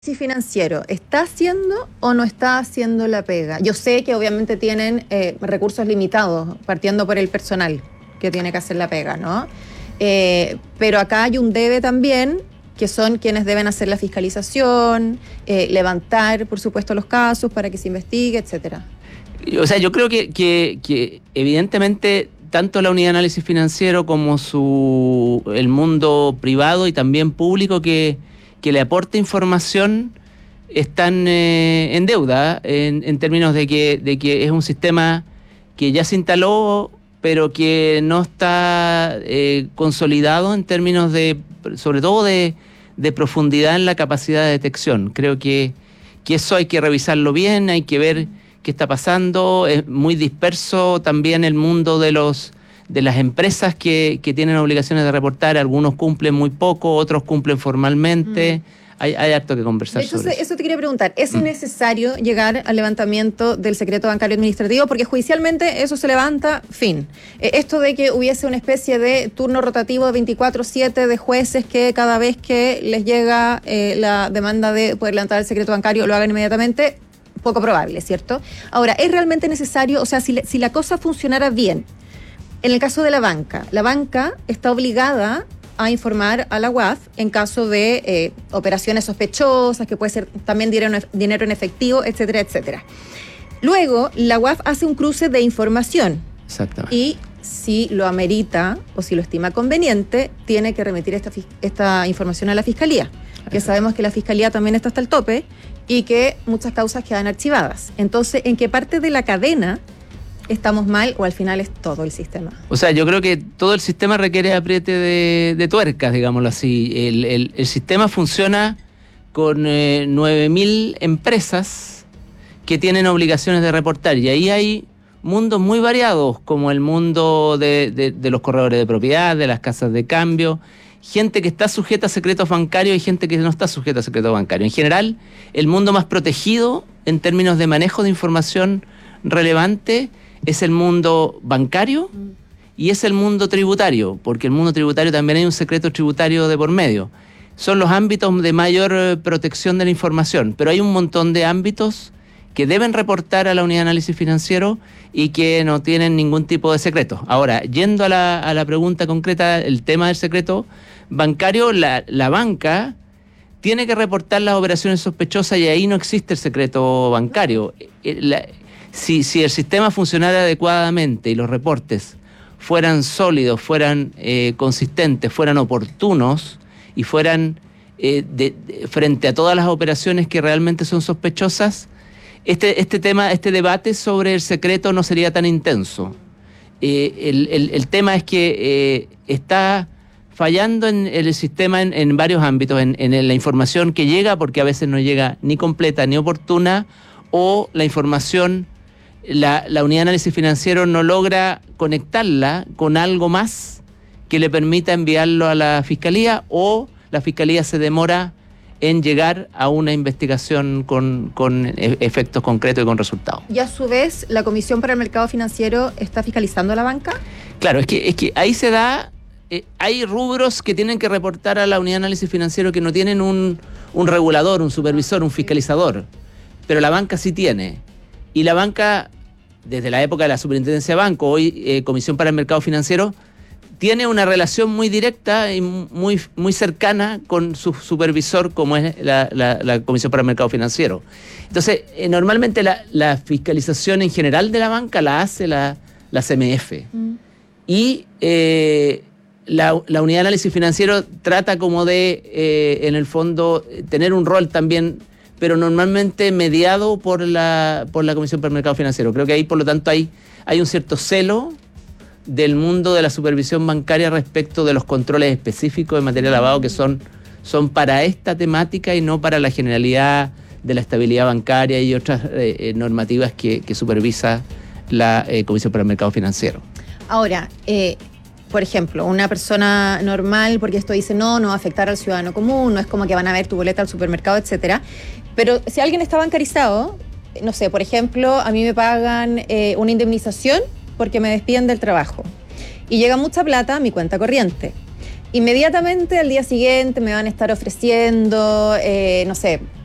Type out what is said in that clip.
Si financiero, ¿está haciendo o no está haciendo la pega? Yo sé que obviamente tienen recursos limitados, partiendo por el personal que tiene que hacer la pega, ¿no? Pero acá hay un debe también, que son quienes deben hacer la fiscalización, levantar, por supuesto, los casos para que se investigue, etcétera. O sea, yo creo que evidentemente tanto la unidad de análisis financiero como el mundo privado y también público que le aporte información están en deuda en términos de que es un sistema que ya se instaló pero que no está consolidado en términos sobre todo de profundidad en la capacidad de detección. Creo que eso hay que revisarlo bien, hay que ver qué está pasando. Es muy disperso también el mundo de las empresas que tienen obligaciones de reportar. Algunos cumplen muy poco, otros cumplen formalmente. Hay harto que conversar sobre eso. Eso te quería preguntar. ¿Es necesario llegar al levantamiento del secreto bancario administrativo? Porque judicialmente eso se levanta, fin. Esto de que hubiese una especie de turno rotativo de 24/7 de jueces que cada vez que les llega la demanda de poder levantar el secreto bancario lo hagan inmediatamente, poco probable, ¿cierto? Ahora, ¿es realmente necesario? O sea, si la cosa funcionara bien, en el caso de la banca está obligada a informar a la UAF en caso de operaciones sospechosas, que puede ser también dinero en efectivo, etcétera, etcétera. Luego, la UAF hace un cruce de información. Exactamente. Y si lo amerita o si lo estima conveniente, tiene que remitir esta información a la Fiscalía, que sabemos que la Fiscalía también está hasta el tope y que muchas causas quedan archivadas. Entonces, ¿en qué parte de la cadena estamos mal o al final es todo el sistema? O sea, yo creo que todo el sistema requiere apriete de tuercas, digámoslo así. El sistema funciona con 9.000 empresas que tienen obligaciones de reportar, y ahí hay mundos muy variados, como el mundo de los corredores de propiedad, de las casas de cambio, gente que está sujeta a secretos bancarios y gente que no está sujeta a secretos bancarios. En general, el mundo más protegido en términos de manejo de información relevante es el mundo bancario y es el mundo tributario, porque el mundo tributario también hay un secreto tributario de por medio. Son los ámbitos de mayor protección de la información, pero hay un montón de ámbitos que deben reportar a la unidad de análisis financiero y que no tienen ningún tipo de secreto. Ahora, yendo a la pregunta concreta, el tema del secreto bancario, la banca tiene que reportar las operaciones sospechosas y ahí no existe el secreto bancario. Si el sistema funcionara adecuadamente y los reportes fueran sólidos, fueran consistentes, fueran oportunos y fueran frente a todas las operaciones que realmente son sospechosas, este debate sobre el secreto no sería tan intenso. El tema es que está fallando en el sistema en varios ámbitos, en la información que llega, porque a veces no llega ni completa ni oportuna, o la información, la unidad de análisis financiero no logra conectarla con algo más que le permita enviarlo a la Fiscalía, o la Fiscalía se demora en llegar a una investigación con efectos concretos y con resultados. Y a su vez, ¿la Comisión para el Mercado Financiero está fiscalizando a la banca? Claro, es que ahí se da, hay rubros que tienen que reportar a la unidad de análisis financiero que no tienen un regulador, un supervisor, un fiscalizador, pero la banca sí tiene. Y la banca, desde la época de la Superintendencia de Banco, hoy Comisión para el Mercado Financiero, tiene una relación muy directa y muy, muy cercana con su supervisor, como es la Comisión para el Mercado Financiero. Entonces, normalmente la fiscalización en general de la banca la hace la CMF. Y la unidad de análisis financiero trata como de, en el fondo, tener un rol también, pero normalmente mediado por la Comisión para el Mercado Financiero. Creo que ahí, por lo tanto, hay un cierto celo del mundo de la supervisión bancaria respecto de los controles específicos en materia de lavado que son para esta temática y no para la generalidad de la estabilidad bancaria y otras normativas que supervisa la Comisión para el Mercado Financiero. Ahora, por ejemplo, una persona normal, porque esto dice no va a afectar al ciudadano común, no es como que van a ver tu boleta al supermercado, etcétera, pero si alguien está bancarizado, no sé, por ejemplo, a mí me pagan una indemnización porque me despiden del trabajo y llega mucha plata a mi cuenta corriente. Inmediatamente al día siguiente me van a estar ofreciendo, no sé,